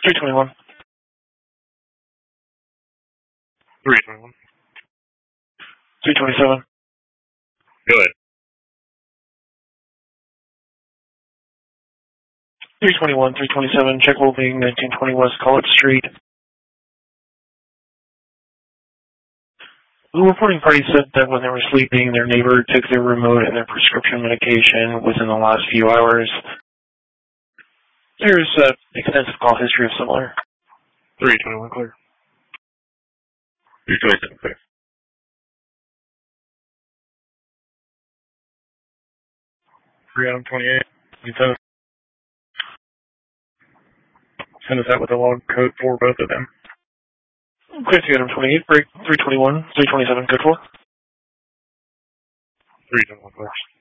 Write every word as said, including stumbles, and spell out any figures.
three twenty-one. three twenty-one. three twenty-seven. Go ahead. three twenty-one, three twenty-seven, check holding, nineteen twenty West College Street. The reporting party said that when they were sleeping, their neighbor took their remote and their prescription medication within the last few hours. There's uh, extensive call history of similar. three twenty-one clear. three twenty-seven clear. three Adam twenty-eight. You send us, send us out with a log code for both of them. Clear three Adam twenty-eight, break three twenty-one, three twenty-seven, code four. three twenty-one clear.